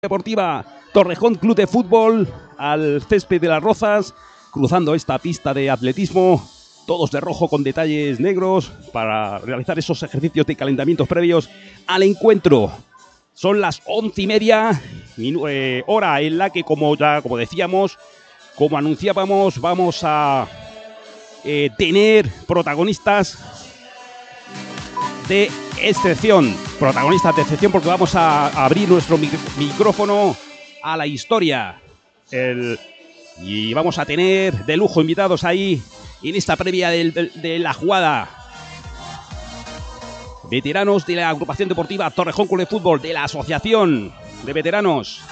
Deportiva Torrejón Club de Fútbol al césped de Las Rozas, cruzando esta pista de atletismo, todos de rojo con detalles negros para realizar esos ejercicios de calentamientos previos al encuentro. Son las 11:30, hora en la que, como decíamos, como anunciábamos, vamos a tener protagonistas de excepción. Protagonistas de excepción porque vamos a abrir nuestro micrófono a la historia. Y vamos a tener de lujo invitados ahí en esta previa de la jugada. Veteranos de la agrupación deportiva Torrejón Club de Fútbol, de la asociación de veteranos.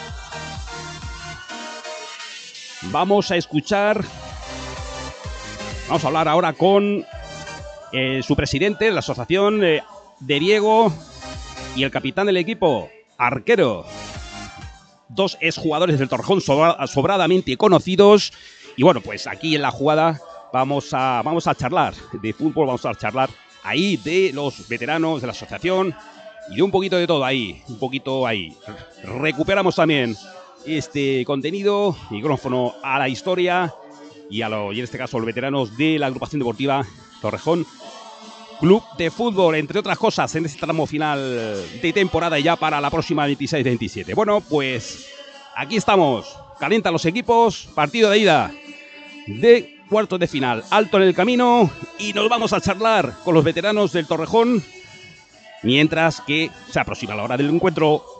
Vamos a escuchar, vamos a hablar ahora con su presidente de la asociación, de Diego, y el capitán del equipo, Arquero. Dos exjugadores del Torrejón sobradamente conocidos. Y bueno, pues aquí en la jugada vamos a charlar de fútbol, vamos a charlar ahí de los veteranos de la asociación y de un poquito de todo ahí, un poquito ahí. Recuperamos también este contenido, micrófono a la historia y en este caso los veteranos de la agrupación deportiva Torrejón Club de Fútbol, entre otras cosas, en este tramo final de temporada y ya para la próxima 26-27. Bueno, pues aquí estamos. Calientan los equipos. Partido de ida de cuartos de final. Alto en el camino y nos vamos a charlar con los veteranos del Torrejón mientras que se aproxima la hora del encuentro.